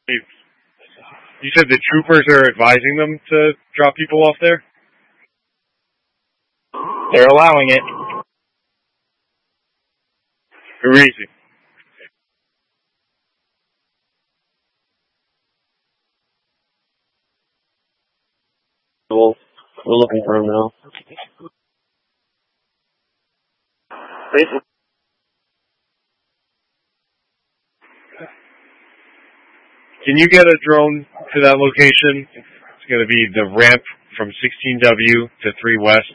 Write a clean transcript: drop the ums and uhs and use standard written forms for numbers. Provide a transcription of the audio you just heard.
You you said the troopers are advising them to drop people off there? They're allowing it. Crazy. We're looking for him now. Basically, Can you get a drone to that location? It's going to be the ramp from 16W to 3 West.